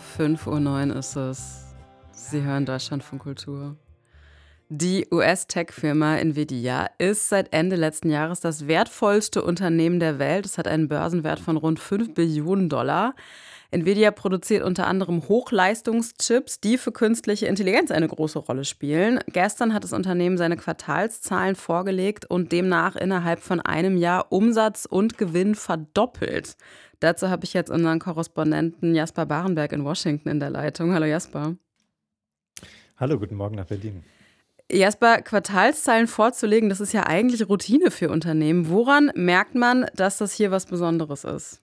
5:09 Uhr ist es. Sie hören Deutschlandfunk Kultur. Die US-Tech-Firma Nvidia ist seit Ende letzten Jahres das wertvollste Unternehmen der Welt. Es hat einen Börsenwert von rund 5 Billionen Dollar. Nvidia produziert unter anderem Hochleistungschips, die für künstliche Intelligenz eine große Rolle spielen. Gestern hat das Unternehmen seine Quartalszahlen vorgelegt und demnach innerhalb von einem Jahr Umsatz und Gewinn verdoppelt. Dazu habe ich jetzt unseren Korrespondenten Jasper Barenberg in Washington in der Leitung. Hallo Jasper. Hallo, guten Morgen nach Berlin. Jasper, Quartalszahlen vorzulegen, das ist ja eigentlich Routine für Unternehmen. Woran merkt man, dass das hier was Besonderes ist?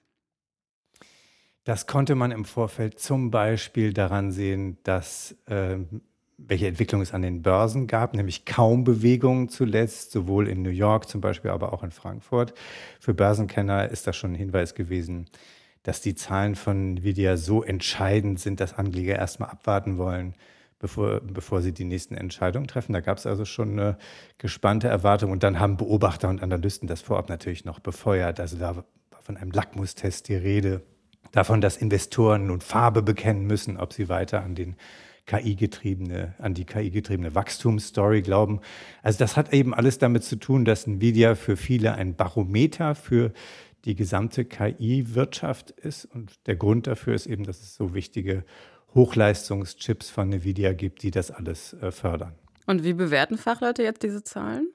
Das konnte man im Vorfeld zum Beispiel daran sehen, dass welche Entwicklung es an den Börsen gab, nämlich kaum Bewegung zuletzt, sowohl in New York zum Beispiel, aber auch in Frankfurt. Für Börsenkenner ist das schon ein Hinweis gewesen, dass die Zahlen von Nvidia so entscheidend sind, dass Anleger erstmal abwarten wollen, bevor sie die nächsten Entscheidungen treffen. Da gab es also schon eine gespannte Erwartung. Und dann haben Beobachter und Analysten das vorab natürlich noch befeuert. Also da war von einem Lackmustest die Rede, davon, dass Investoren nun Farbe bekennen müssen, ob sie weiter an die KI-getriebene Wachstumsstory glauben. Also das hat eben alles damit zu tun, dass Nvidia für viele ein Barometer für die gesamte KI-Wirtschaft ist. Und der Grund dafür ist eben, dass es so wichtige Hochleistungschips von Nvidia gibt, die das alles fördern. Und wie bewerten Fachleute jetzt diese Zahlen?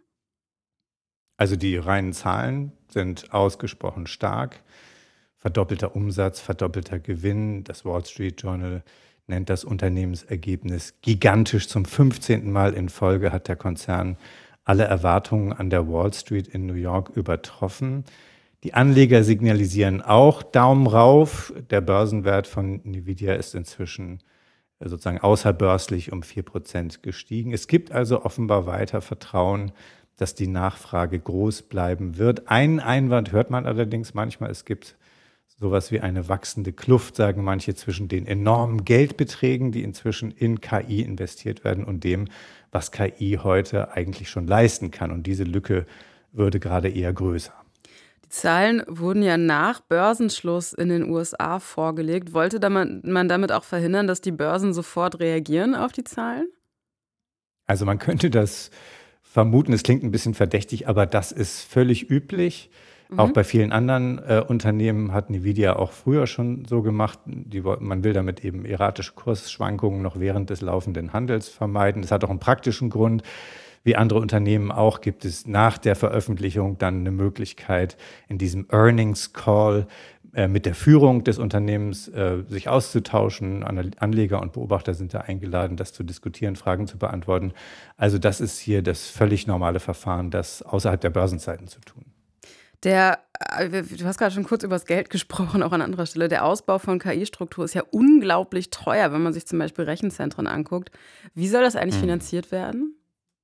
Also die reinen Zahlen sind ausgesprochen stark. Verdoppelter Umsatz, verdoppelter Gewinn. Das Wall Street Journal nennt das Unternehmensergebnis gigantisch. Zum 15. Mal in Folge hat der Konzern alle Erwartungen an der Wall Street in New York übertroffen. Die Anleger signalisieren auch Daumen rauf. Der Börsenwert von Nvidia ist inzwischen sozusagen außerbörslich um 4% gestiegen. Es gibt also offenbar weiter Vertrauen, dass die Nachfrage groß bleiben wird. Einen Einwand hört man allerdings manchmal. Es gibt sowas wie eine wachsende Kluft, sagen manche, zwischen den enormen Geldbeträgen, die inzwischen in KI investiert werden, und dem, was KI heute eigentlich schon leisten kann. Und diese Lücke würde gerade eher größer. Die Zahlen wurden ja nach Börsenschluss in den USA vorgelegt. Wollte man damit auch verhindern, dass die Börsen sofort reagieren auf die Zahlen? Also man könnte das vermuten, es klingt ein bisschen verdächtig, aber das ist völlig üblich. Auch bei vielen anderen Unternehmen hat Nvidia auch früher schon so gemacht. Man will damit eben erratische Kursschwankungen noch während des laufenden Handels vermeiden. Das hat auch einen praktischen Grund. Wie andere Unternehmen auch gibt es nach der Veröffentlichung dann eine Möglichkeit, in diesem Earnings Call mit der Führung des Unternehmens sich auszutauschen. Anleger und Beobachter sind da eingeladen, das zu diskutieren, Fragen zu beantworten. Also das ist hier das völlig normale Verfahren, das außerhalb der Börsenzeiten zu tun. Du hast gerade schon kurz über das Geld gesprochen, auch an anderer Stelle. Der Ausbau von KI-Struktur ist ja unglaublich teuer, wenn man sich zum Beispiel Rechenzentren anguckt. Wie soll das eigentlich finanziert werden?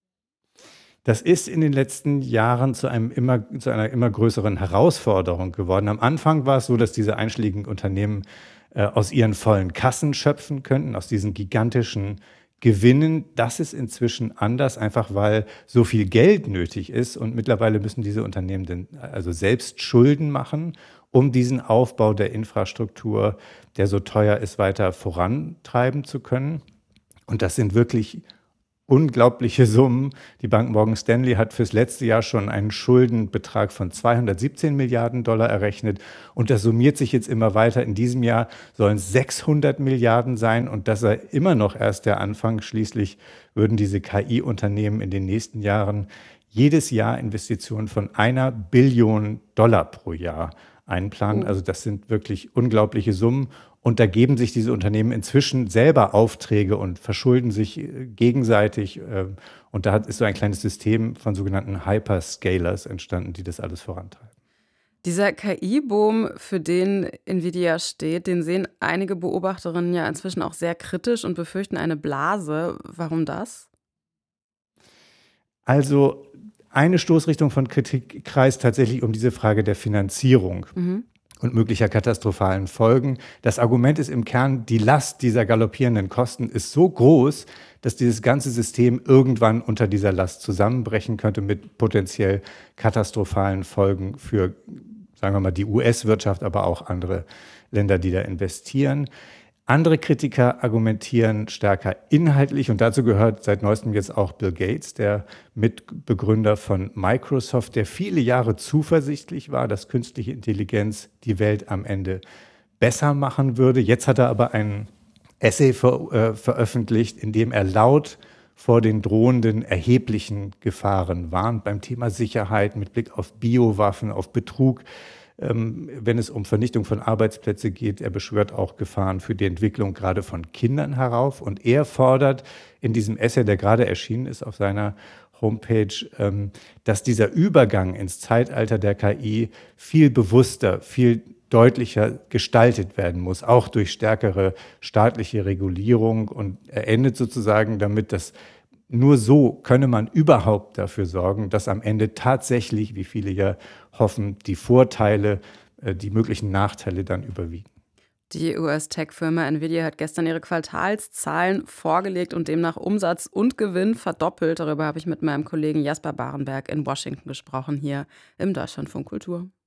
Das ist in den letzten Jahren zu einer immer größeren Herausforderung geworden. Am Anfang war es so, dass diese einschlägigen Unternehmen aus ihren vollen Kassen schöpfen könnten, aus diesen gigantischen Gewinnen. Das ist inzwischen anders, einfach weil so viel Geld nötig ist, und mittlerweile müssen diese Unternehmen dann also selbst Schulden machen, um diesen Aufbau der Infrastruktur, der so teuer ist, weiter vorantreiben zu können. Und das sind wirklich unglaubliche Summen. Die Bank Morgan Stanley hat fürs letzte Jahr schon einen Schuldenbetrag von 217 Milliarden Dollar errechnet, und das summiert sich jetzt immer weiter. In diesem Jahr sollen es 600 Milliarden sein, und das sei immer noch erst der Anfang. Schließlich würden diese KI-Unternehmen in den nächsten Jahren jedes Jahr Investitionen von 1 Billion Dollar pro Jahr einplanen. Also das sind wirklich unglaubliche Summen. Und da geben sich diese Unternehmen inzwischen selber Aufträge und verschulden sich gegenseitig. Und da ist so ein kleines System von sogenannten Hyperscalers entstanden, die das alles vorantreiben. Dieser KI-Boom, für den Nvidia steht, den sehen einige Beobachterinnen ja inzwischen auch sehr kritisch und befürchten eine Blase. Warum das? Also eine Stoßrichtung von Kritik kreist tatsächlich um diese Frage der Finanzierung und möglicher katastrophalen Folgen. Das Argument ist im Kern, die Last dieser galoppierenden Kosten ist so groß, dass dieses ganze System irgendwann unter dieser Last zusammenbrechen könnte, mit potenziell katastrophalen Folgen für, sagen wir mal, die US-Wirtschaft, aber auch andere Länder, die da investieren. Andere Kritiker argumentieren stärker inhaltlich und dazu gehört seit neuestem jetzt auch Bill Gates, der Mitbegründer von Microsoft, der viele Jahre zuversichtlich war, dass künstliche Intelligenz die Welt am Ende besser machen würde. Jetzt hat er aber einen Essay veröffentlicht, in dem er laut vor den drohenden erheblichen Gefahren warnt beim Thema Sicherheit mit Blick auf Biowaffen, auf Betrug, wenn es um Vernichtung von Arbeitsplätzen geht. Er beschwört auch Gefahren für die Entwicklung gerade von Kindern herauf. Und er fordert in diesem Essay, der gerade erschienen ist auf seiner Homepage, dass dieser Übergang ins Zeitalter der KI viel bewusster, viel deutlicher gestaltet werden muss, auch durch stärkere staatliche Regulierung. Und er endet sozusagen damit, dass nur so könne man überhaupt dafür sorgen, dass am Ende tatsächlich, wie viele ja hoffen, die Vorteile, die möglichen Nachteile dann überwiegen. Die US-Tech-Firma Nvidia hat gestern ihre Quartalszahlen vorgelegt und demnach Umsatz und Gewinn verdoppelt. Darüber habe ich mit meinem Kollegen Jasper Barenberg in Washington gesprochen, hier im Deutschlandfunk Kultur.